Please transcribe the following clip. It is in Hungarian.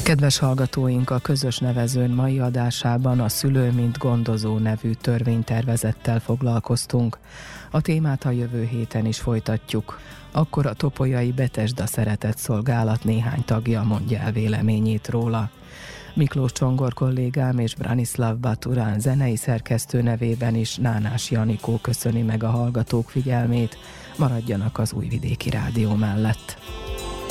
Kedves hallgatóink, a közös nevezőn mai adásában a Szülő mint gondozó nevű törvénytervezettel foglalkoztunk. A témát a jövő héten is folytatjuk. Akkor a Topolyai Betesda Szeretetszolgálat néhány tagja mondja el véleményét róla. Miklós Csongor kollégám és Branislav Baturán zenei szerkesztő nevében is Nánás Janikó köszöni meg a hallgatók figyelmét. Maradjanak az Újvidéki Rádió mellett.